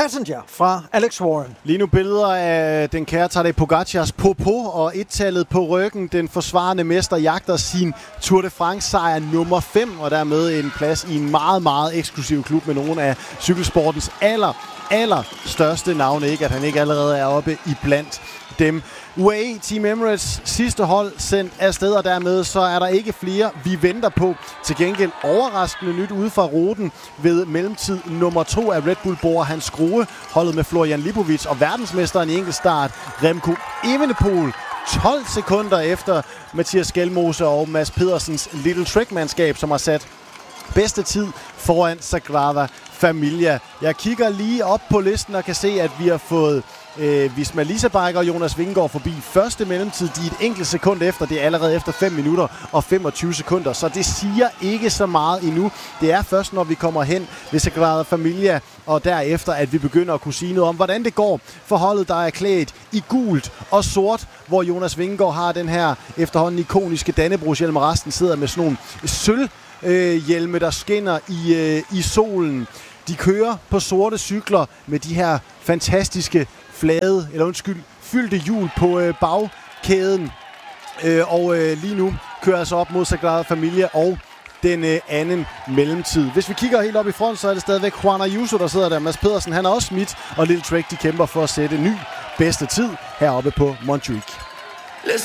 Passenger fra Alex Warren. Lige nu billeder af den kære Tadej Pogacars Popo og et-tallet på ryggen. Den forsvarende mester jagter sin Tour de France-sejr nummer 5, og dermed en plads i en meget, meget eksklusiv klub med nogle af cykelsportens allerstørste navne. Ikke at han ikke allerede er oppe i blandt dem. UAE Team Emirates sidste hold sendt afsted, og dermed så er der ikke flere, vi venter på. Til gengæld overraskende nyt ude fra ruten ved mellemtid nummer 2 af Red Bull Bora Hans Skrue. Holdet med Florian Lipovic og verdensmesteren i enkeltstart Remco Evenepoel 12 sekunder efter Mathias Skelmose og Mads Pedersens Little Trek-mandskab, som har sat bedste tid foran Sagrada Familia. Jeg kigger lige op på listen og kan se, at vi har fået Visma Lease-Bike og Jonas Vingegaard forbi første mellemtid. De er et enkelt sekund efter. Det er allerede efter 5 minutter og 25 sekunder. Så det siger ikke så meget endnu. Det er først, når vi kommer hen ved Sagrada Familia, og derefter, at vi begynder at kunne sige noget om, hvordan det går for holdet, der er klædt i gult og sort, hvor Jonas Vingegaard har den her efterhånden ikoniske Dannebrogs-hjelm, og resten sidder med sådan nogle sølvhjelme, der skinner i solen. De kører på sorte cykler med de her fantastiske fyldte hjul på bagkæden. Og lige nu kører altså op mod Sagrada Familia og den anden mellemtid. Hvis vi kigger helt op i front, så er det stadigvæk Juan Ayuso, der sidder der. Mads Pedersen, han er også smidt, og Little Trek, de kæmper for at sætte ny bedste tid heroppe på Montjuic.